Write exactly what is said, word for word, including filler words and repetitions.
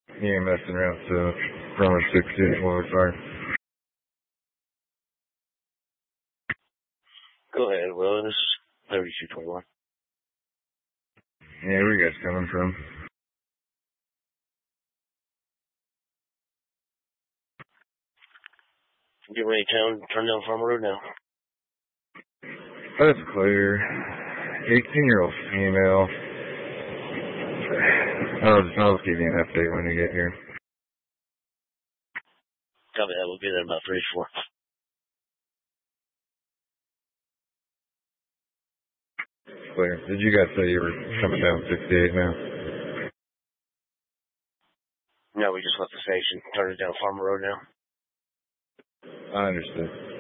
E M S and route to Roman sixty-eight, Lord Fire. Go ahead, Willis. thirty-two twenty-one. Yeah, where you guys coming from? Get ready to town, turn down Farmer Road now. That's clear. eighteen-year-old female. I'll just, I'll just give you an update when you get here. Copy that. We'll be there about three to four. Clear. Did you guys say you were coming down sixty-eight now? No, we just left the station. Turned it down Farmer Road now. I understood.